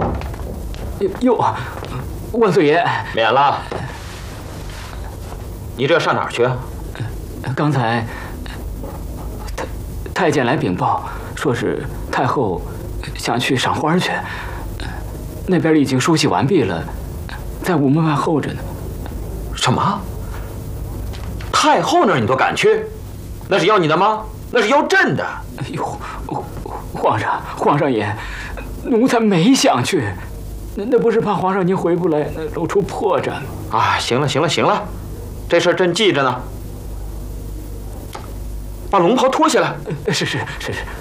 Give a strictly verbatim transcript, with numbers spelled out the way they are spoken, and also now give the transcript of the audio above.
哟，万岁爷， 免了。你这上哪儿去啊？ 刚才太太监来禀报，说是太后想去赏花去，那边已经梳洗完毕了，在午门外候着呢。 什么？太后那儿你都敢去？那是要你的吗？那是要朕的。 哎呦，皇上，皇上爷，奴才没想去，那那不是怕皇上您回不来，那露出破绽吗？ 啊，行了行了行了，这事儿朕记着呢。把龙袍脱下来。 是是是是。